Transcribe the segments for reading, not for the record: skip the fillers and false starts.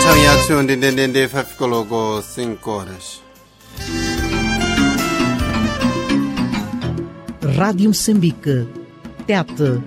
nthawi yathu ndi ndendende 5 koloko 5 horas. Rádio Moçambique, TET.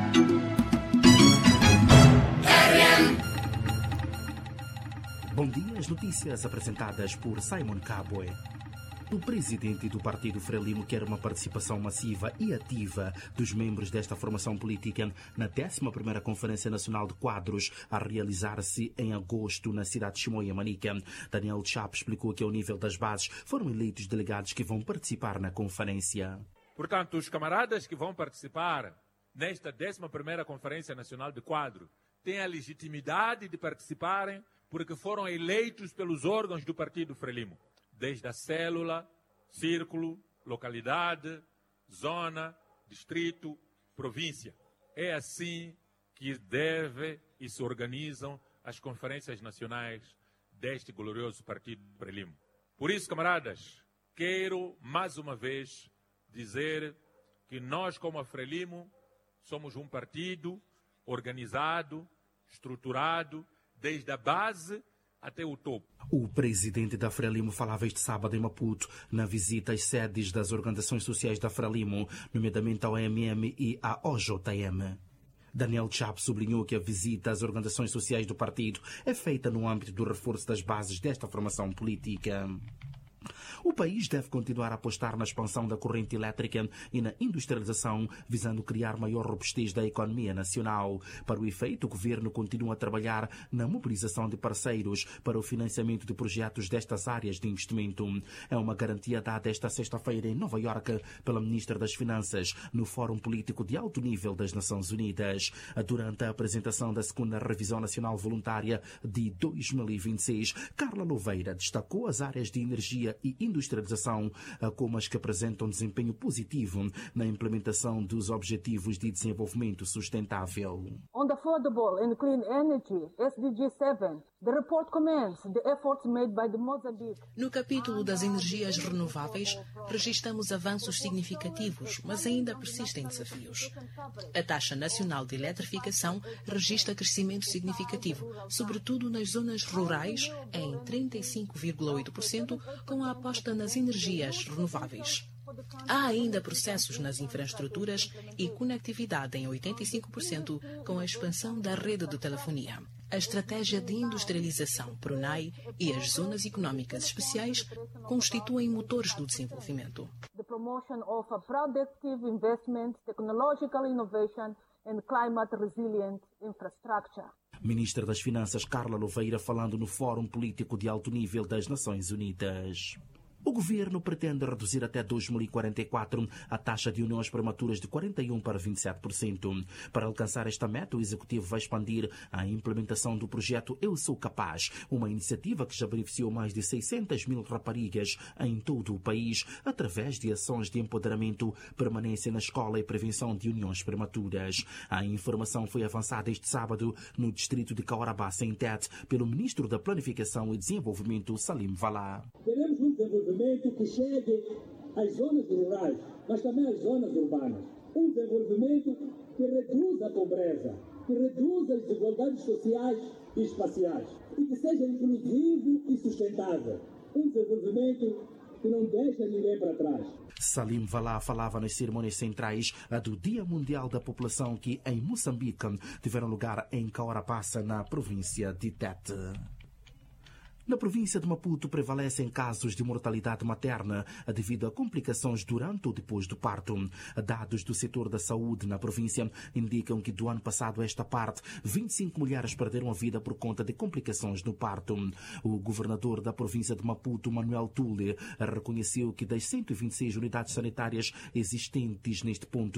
Bom dia, as notícias apresentadas por Simon Kabwe. O presidente do Partido Frelimo quer uma participação massiva e ativa dos membros desta formação política na 11ª Conferência Nacional de Quadros, a realizar-se em agosto na cidade de Chimoio, Manica. Daniel Chapo explicou que ao nível das bases foram eleitos delegados que vão participar na conferência. Portanto, os camaradas que vão participar nesta 11ª Conferência Nacional de Quadro têm a legitimidade de participarem porque foram eleitos pelos órgãos do Partido Frelimo, desde a célula, círculo, localidade, zona, distrito, província. É assim que deve e se organizam as conferências nacionais deste glorioso Partido Frelimo. Por isso, camaradas, quero mais uma vez dizer que nós, como a Frelimo, somos um partido organizado, estruturado, desde a base até o topo. O presidente da Frelimo falava este sábado em Maputo, na visita às sedes das organizações sociais da Frelimo, nomeadamente ao OMM e à OJM. Daniel Chapo sublinhou que a visita às organizações sociais do partido é feita no âmbito do reforço das bases desta formação política. O país deve continuar a apostar na expansão da corrente elétrica e na industrialização, visando criar maior robustez da economia nacional. Para o efeito, o governo continua a trabalhar na mobilização de parceiros para o financiamento de projetos destas áreas de investimento. É uma garantia dada esta sexta-feira em Nova Iorque pela Ministra das Finanças, no Fórum Político de Alto Nível das Nações Unidas. Durante a apresentação da 2ª Revisão Nacional Voluntária de 2026, Carla Louveira destacou as áreas de energia e industrialização como as que apresentam desempenho positivo na implementação dos Objetivos de Desenvolvimento Sustentável. On the affordable and clean energy, SDG 7, the report commends the efforts made by the Mozambique. No capítulo das energias renováveis, registramos avanços significativos, mas ainda persistem desafios. A taxa nacional de eletrificação registra crescimento significativo, sobretudo nas zonas rurais, em 35,8%, com a aposta nas energias renováveis. Há ainda processos nas infraestruturas e conectividade em 85%, com a expansão da rede de telefonia. A estratégia de industrialização PRONAI e as zonas econômicas especiais constituem motores do desenvolvimento. The promotion of a productive investment, technological innovation and climate resilient infrastructure. Ministra das Finanças Carla Louveira falando no Fórum Político de Alto Nível das Nações Unidas. O governo pretende reduzir até 2044 a taxa de uniões prematuras de 41% para 27%. Para alcançar esta meta, o Executivo vai expandir a implementação do projeto Eu Sou Capaz, uma iniciativa que já beneficiou mais de 600 mil raparigas em todo o país, através de ações de empoderamento, permanência na escola e prevenção de uniões prematuras. A informação foi avançada este sábado no distrito de Caorabassa, em Tete, pelo Ministro da Planificação e Desenvolvimento, Salim Valá. Queremos um desenvolvimento que chegue às zonas rurais, mas também às zonas urbanas. Um desenvolvimento que reduza a pobreza, que reduza as desigualdades sociais e espaciais e que seja inclusivo e sustentável. Um desenvolvimento que não deixa ninguém para trás. Salim Valá falava nas cerimônias centrais do Dia Mundial da População que, em Moçambique, tiveram lugar em Caorabassa, na província de Tete. Na província de Maputo prevalecem casos de mortalidade materna devido a complicações durante ou depois do parto. Dados do setor da saúde na província indicam que do ano passado a esta parte 25 mulheres perderam a vida por conta de complicações no parto. O governador da província de Maputo, Manuel Tule, reconheceu que das 126 unidades sanitárias existentes neste ponto,